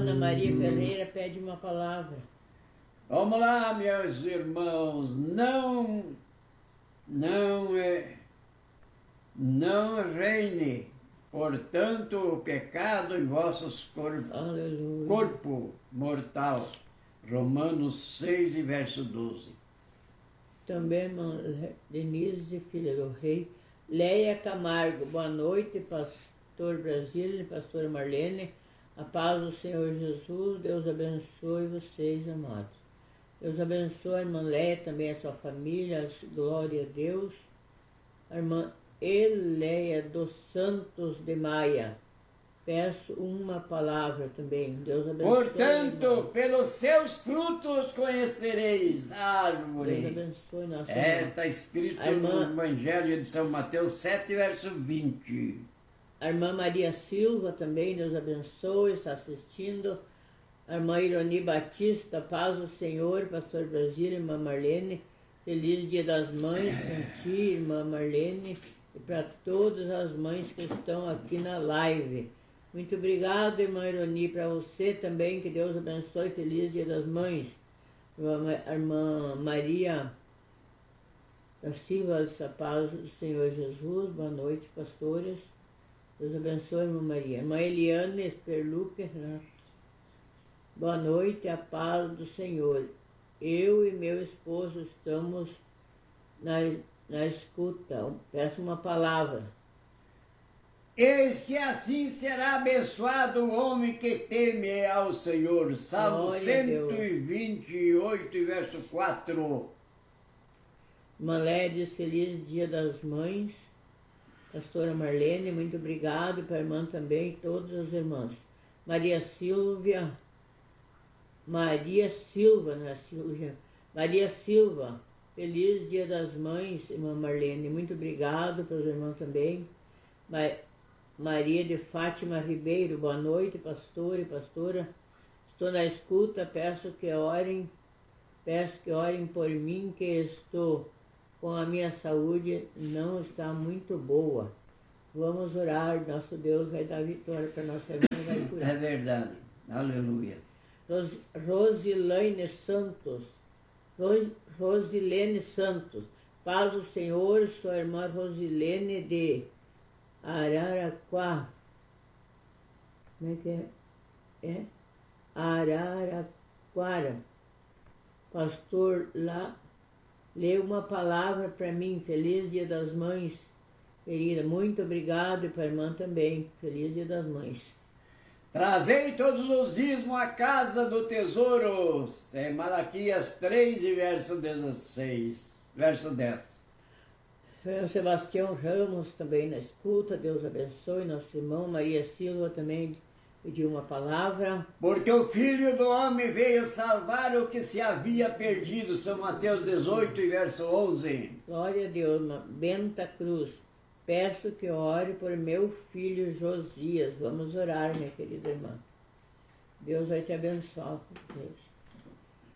Ana Maria Ferreira pede uma palavra. Vamos lá, meus irmãos, não reine, portanto, o pecado em vossos corpo mortal. Romanos 6, verso 12. Também irmã Denise, filha do rei. Leia Camargo, boa noite, pastor Brasília e pastora Marlene. A paz do Senhor Jesus, Deus abençoe vocês, amados. Deus abençoe a irmã Leia, também a sua família, glória a Deus. A irmã Eleia dos Santos de Maia, peço uma palavra também. Deus abençoe. Portanto, pelos seus frutos conhecereis a árvore. Deus abençoe nossa irmã. Está escrito no Evangelho de São Mateus 7, verso 20. A irmã Maria Silva também, Deus abençoe, está assistindo. A irmã Ironi Batista, paz do Senhor, pastor Brasília, irmã Marlene. Feliz Dia das Mães com ti, irmã Marlene, e para todas as mães que estão aqui na live. Muito obrigado, irmã Ironi, para você também, que Deus abençoe. Feliz Dia das Mães. A irmã Maria da Silva, a paz do Senhor Jesus. Boa noite, pastores. Deus abençoe, irmã Maria. Irmã Eliane Esperluque, boa noite, a paz do Senhor. Eu e meu esposo estamos na escuta. Peço uma palavra. Eis que assim será abençoado o homem que teme ao Senhor. Salmo Glória 128, verso 4. Malé diz feliz Dia das Mães. Pastora Marlene, muito obrigado. Para a irmã também e todas as irmãs. Maria Silva, não é Silvia? Maria Silva, feliz Dia das Mães, irmã Marlene. Muito obrigado para os irmãos também. Maria de Fátima Ribeiro, boa noite, pastor e pastora. Estou na escuta, peço que orem por mim, que estou com a minha saúde, não está muito boa. Vamos orar, nosso Deus vai dar vitória para nossa irmã, vai curar. É verdade, aleluia. Rosilene Santos, paz do Senhor, sua irmã Rosilene de Araraquara. Como é que é? Araraquara. Pastor, lá, lê uma palavra para mim. Feliz Dia das Mães, querida. Muito obrigado, e para a irmã também. Feliz Dia das Mães. Trazei todos os dízimos à casa do tesouro. É Malaquias 3, verso 16, verso 10. Sebastião Ramos também na escuta, Deus abençoe. Nosso irmão Maria Silva também pediu uma palavra. Porque o Filho do Homem veio salvar o que se havia perdido. São Mateus 18, verso 11. Glória a Deus. Benta Cruz, peço que ore por meu filho Josias. Vamos orar, minha querida irmã. Deus vai te abençoar, Deus.